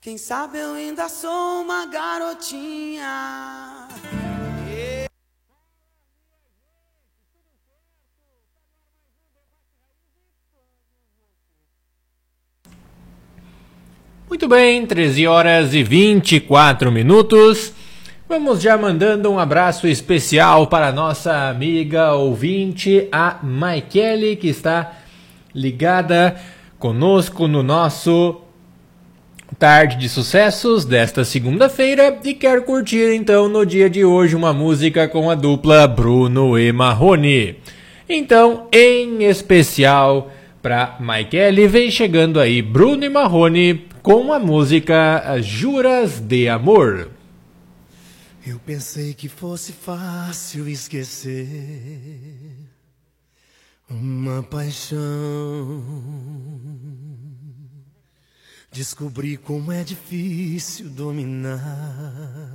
Quem sabe eu ainda sou uma garotinha. Muito bem, 13 horas e 24 minutos. Vamos já mandando um abraço especial para a nossa amiga ouvinte, a Maikele, que está ligada conosco no nosso Tarde de Sucessos desta segunda-feira e quer curtir então no dia de hoje uma música com a dupla Bruno e Marrone. Então, em especial para Maikele, vem chegando aí Bruno e Marrone com a música Juras de Amor. Eu pensei que fosse fácil esquecer uma paixão. Descobri como é difícil dominar